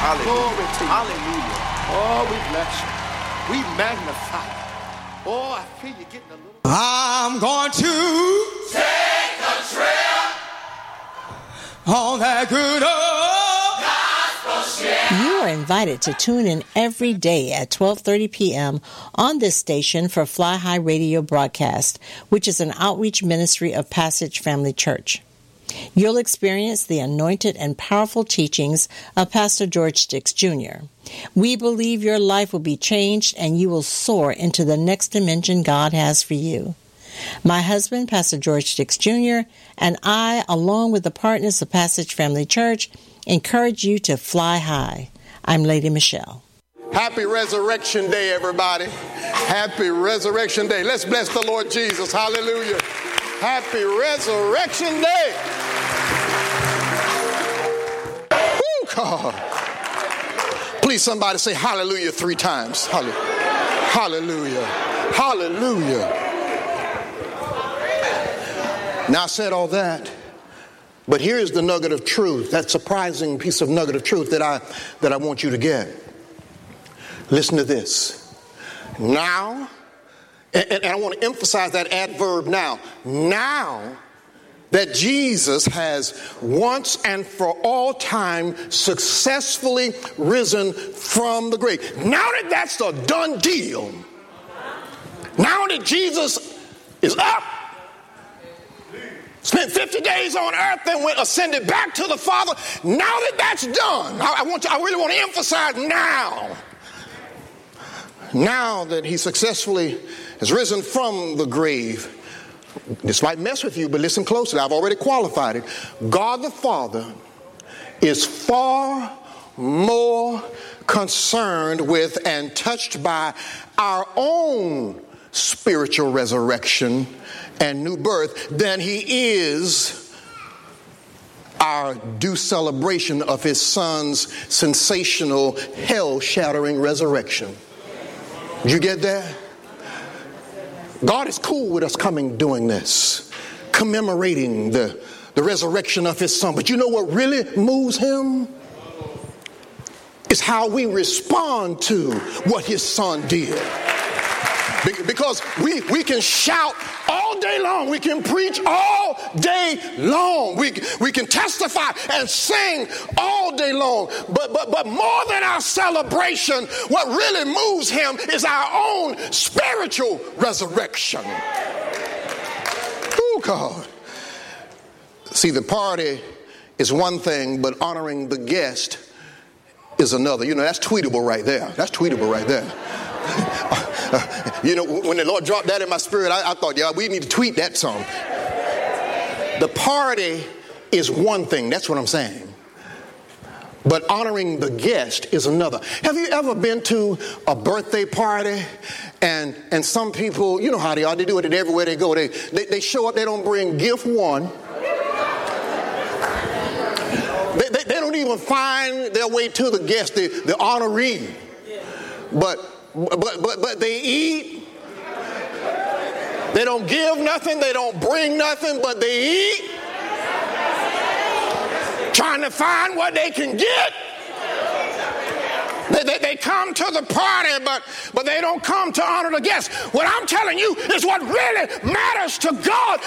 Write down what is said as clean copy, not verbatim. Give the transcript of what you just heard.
Glory to you. Hallelujah. Oh, we bless you. We magnify you. Oh, I feel you getting a little. I'm going to take a trip on that good old gospel ship. You are invited to tune in every day at 12:30 p.m. on this station for Fly High Radio broadcast, which is an outreach ministry of Passage Family Church. You'll experience the anointed and powerful teachings of Pastor George Dix Jr. We believe your life will be changed and you will soar into the next dimension God has for you. My husband, Pastor George Dix Jr., and I, along with the partners of Passage Family Church, encourage you to fly high. I'm Lady Michelle. Happy Resurrection Day, everybody. Happy Resurrection Day. Let's bless the Lord Jesus. Hallelujah. Happy Resurrection Day. Woo, God. Please, somebody say hallelujah 3 times. Hallelujah. Hallelujah. Now, I said all that, but here's the nugget of truth, that surprising piece of nugget of truth that I want you to get. Listen to this. Now, and I want to emphasize that adverb now. Now that Jesus has once and for all time successfully risen from the grave. Now that that's a done deal. Now that Jesus is up, spent 50 days on earth and went ascended back to the Father. Now that that's done, I really want to emphasize now. Now that he successfully has risen from the grave, this might mess with you, but listen closely. I've already qualified it. God the Father is far more concerned with and touched by our own spiritual resurrection and new birth than he is our due celebration of his son's sensational, hell-shattering resurrection. Did you get that? God is cool with us doing this, commemorating the resurrection of his son. But you know what really moves him? It's how we respond to what his son did. Because we can shout all day long. We can preach all day long. We can testify and sing all day long. But more than our celebration, what really moves him is our own spiritual resurrection. Oh, God. See, the party is one thing, but honoring the guest is another. You know, that's tweetable right there. That's tweetable right there. You know, when the Lord dropped that in my spirit, I thought, yeah, we need to tweet that song. The party is one thing. That's what I'm saying. But honoring the guest is another. Have you ever been to a birthday party and some people, you know how they are, they do it everywhere they go. They show up, they don't bring gift one. They don't even find their way to the guest, the honoree. But they eat. They don't give nothing. They don't bring nothing, but they eat. Trying to find what they can get. They come to the party, but they don't come to honor the guests. What I'm telling you is what really matters to God